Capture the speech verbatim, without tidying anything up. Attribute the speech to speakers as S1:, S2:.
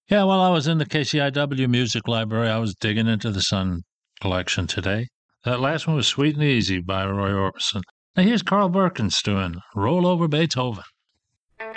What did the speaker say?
S1: Yeah, while I was in the K C I W Music Library, I was digging into the Sun collection today. That last one was Sweet and Easy by Roy Orbison. Now here's Carl Perkins doing Roll Over Beethoven.